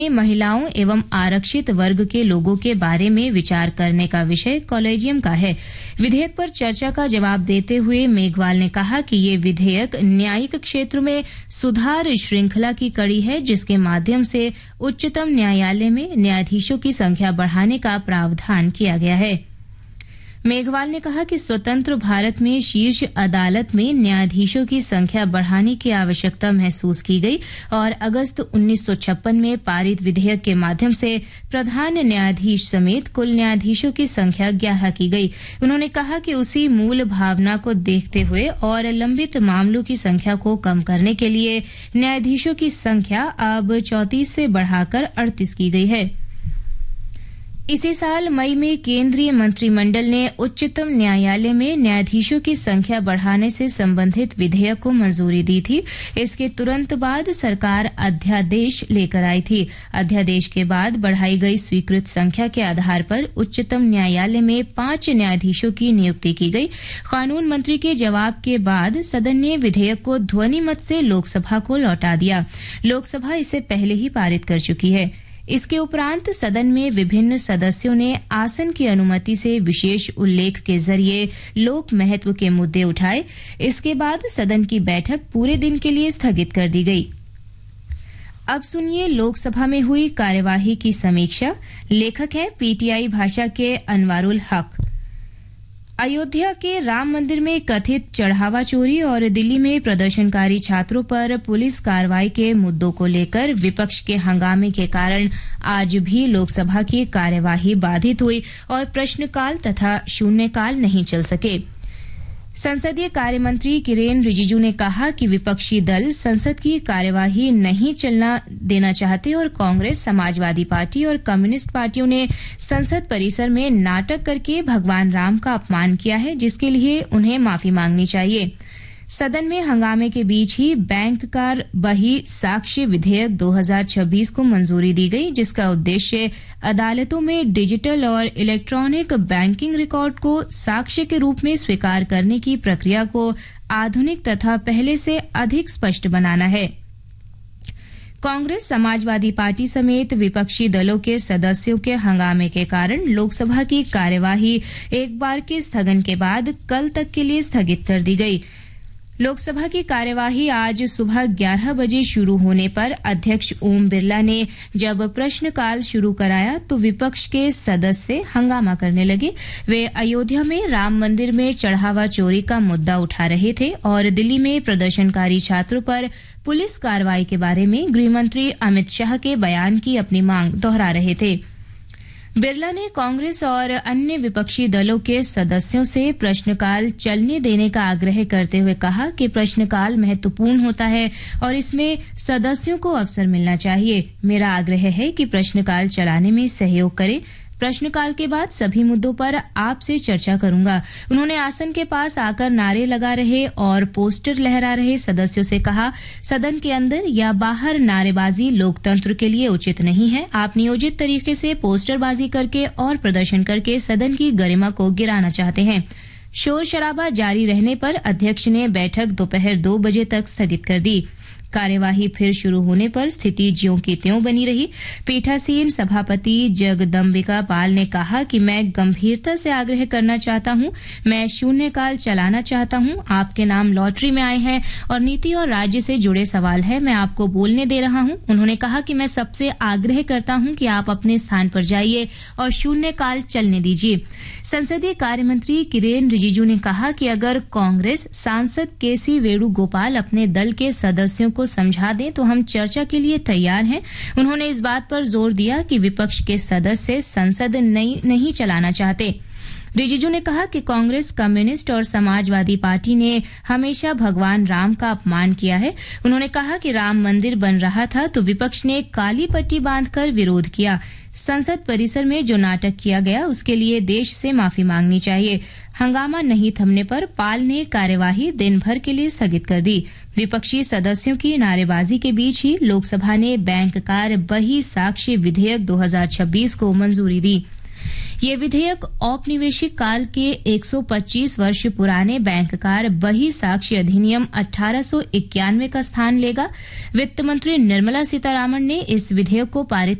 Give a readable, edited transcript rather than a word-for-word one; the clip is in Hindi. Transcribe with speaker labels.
Speaker 1: महिलाओं एवं आरक्षित वर्ग के लोगों के बारे में विचार करने का विषय कॉलेजियम का है। विधेयक पर चर्चा का जवाब देते हुए मेघवाल ने कहा कि ये विधेयक न्यायिक क्षेत्र में सुधार श्रृंखला की कड़ी है, जिसके माध्यम से उच्चतम न्यायालय में न्यायाधीशों की संख्या बढ़ाने का प्रावधान किया गया है। मेघवाल ने कहा कि स्वतंत्र भारत में शीर्ष अदालत में न्यायाधीशों की संख्या बढ़ाने की आवश्यकता महसूस की गई और अगस्त 1956 में पारित विधेयक के माध्यम से प्रधान न्यायाधीश समेत कुल न्यायाधीशों की संख्या 11 की गई। उन्होंने कहा कि उसी मूल भावना को देखते हुए और लंबित मामलों की संख्या को कम करने के लिए न्यायाधीशों की संख्या अब 34 से बढ़ाकर 38 की गई है। इसी साल मई में केंद्रीय मंत्रिमंडल ने उच्चतम न्यायालय में न्यायाधीशों की संख्या बढ़ाने से संबंधित विधेयक को मंजूरी दी थी। इसके तुरंत बाद सरकार अध्यादेश लेकर आई थी। अध्यादेश के बाद बढ़ाई गई स्वीकृत संख्या के आधार पर उच्चतम न्यायालय में 5 न्यायाधीशों की नियुक्ति की गई। कानून मंत्री के जवाब के बाद सदन ने विधेयक को ध्वनि मत से लोकसभा को लौटा दिया। लोकसभा इसे पहले ही पारित कर चुकी है। इसके उपरांत सदन में विभिन्न सदस्यों ने आसन की अनुमति से विशेष उल्लेख के जरिए लोक महत्व के मुद्दे उठाए। इसके बाद सदन की बैठक पूरे दिन के लिए स्थगित कर दी गई। अब सुनिए लोकसभा में हुई कार्यवाही की समीक्षा। लेखक हैं पीटीआई भाषा के अनवारुल हक। अयोध्या के राम मंदिर में कथित चढ़ावा चोरी और दिल्ली में प्रदर्शनकारी छात्रों पर पुलिस कार्रवाई के मुद्दों को लेकर विपक्ष के हंगामे के कारण आज भी लोकसभा की कार्यवाही बाधित हुई और प्रश्नकाल तथा शून्यकाल नहीं चल सके। संसदीय कार्य मंत्री किरेन रिजिजू ने कहा कि विपक्षी दल संसद की कार्यवाही नहीं चलना देना चाहते और कांग्रेस, समाजवादी पार्टी और कम्युनिस्ट पार्टियों ने संसद परिसर में नाटक करके भगवान राम का अपमान किया है, जिसके लिए उन्हें माफी मांगनी चाहिए। सदन में हंगामे के बीच ही बैंक कार बही साक्ष्य विधेयक 2026 को मंजूरी दी गई, जिसका उद्देश्य अदालतों में डिजिटल और इलेक्ट्रॉनिक बैंकिंग रिकॉर्ड को साक्ष्य के रूप में स्वीकार करने की प्रक्रिया को आधुनिक तथा पहले से अधिक स्पष्ट बनाना है। कांग्रेस, समाजवादी पार्टी समेत विपक्षी दलों के सदस्यों के हंगामे के कारण लोकसभा की कार्यवाही एक बार के स्थगन के बाद कल तक के लिए स्थगित कर दी गई। लोकसभा की कार्यवाही आज सुबह 11 बजे शुरू होने पर अध्यक्ष ओम बिरला ने जब प्रश्नकाल शुरू कराया तो विपक्ष के सदस्य हंगामा करने लगे। वे अयोध्या में राम मंदिर में चढ़ावा चोरी का मुद्दा उठा रहे थे और दिल्ली में प्रदर्शनकारी छात्रों पर पुलिस कार्रवाई के बारे में गृहमंत्री अमित शाह के बयान की अपनी मांग दोहरा रहे थे। बिरला ने कांग्रेस और अन्य विपक्षी दलों के सदस्यों से प्रश्नकाल चलने देने का आग्रह करते हुए कहा कि प्रश्नकाल महत्वपूर्ण होता है और इसमें सदस्यों को अवसर मिलना चाहिए। मेरा आग्रह है कि प्रश्नकाल चलाने में सहयोग करें। प्रश्नकाल के बाद सभी मुद्दों पर आपसे चर्चा करूंगा। उन्होंने आसन के पास आकर नारे लगा रहे और पोस्टर लहरा रहे सदस्यों से कहा, सदन के अंदर या बाहर नारेबाजी लोकतंत्र के लिए उचित नहीं है। आप नियोजित तरीके से पोस्टरबाजी करके और प्रदर्शन करके सदन की गरिमा को गिराना चाहते हैं। शोर शराबा जारी रहने पर अध्यक्ष ने बैठक दोपहर 2 बजे तक स्थगित कर दी। कार्यवाही फिर शुरू होने पर स्थिति ज्यों की त्यों बनी रही। पीठासीन सभापति जगदम्बिका पाल ने कहा कि मैं गंभीरता से आग्रह करना चाहता हूं, मैं शून्यकाल चलाना चाहता हूं। आपके नाम लॉटरी में आए हैं और नीति और राज्य से जुड़े सवाल है, मैं आपको बोलने दे रहा हूं। उन्होंने कहा कि मैं सबसे आग्रह करता हूं कि आप अपने स्थान पर जाइए और शून्यकाल चलने दीजिए। संसदीय कार्य मंत्री किरेन रिजिजू ने कहा कि अगर कांग्रेस सांसद केसी वेणुगोपाल अपने दल के सदस्यों को समझा दें तो हम चर्चा के लिए तैयार हैं। उन्होंने इस बात पर जोर दिया कि विपक्ष के सदस्य संसद नहीं चलाना चाहते। रिजिजू ने कहा कि कांग्रेस, कम्युनिस्ट और समाजवादी पार्टी ने हमेशा भगवान राम का अपमान किया है। उन्होंने कहा कि राम मंदिर बन रहा था तो विपक्ष ने काली पट्टी बांधकर विरोध किया। संसद परिसर में जो नाटक किया गया उसके लिए देश से माफी मांगनी चाहिए। हंगामा नहीं थमने पर पाल ने कार्यवाही दिन भर के लिए स्थगित कर दी। विपक्षी सदस्यों की नारेबाजी के बीच ही लोकसभा ने बैंक कार बही साक्ष्य विधेयक 2026 को मंजूरी दी। ये विधेयक औपनिवेशिक काल के 125 वर्ष पुराने बैंककार बही साक्ष्य अधिनियम 1891 का स्थान लेगा। वित्त मंत्री निर्मला सीतारामन ने इस विधेयक को पारित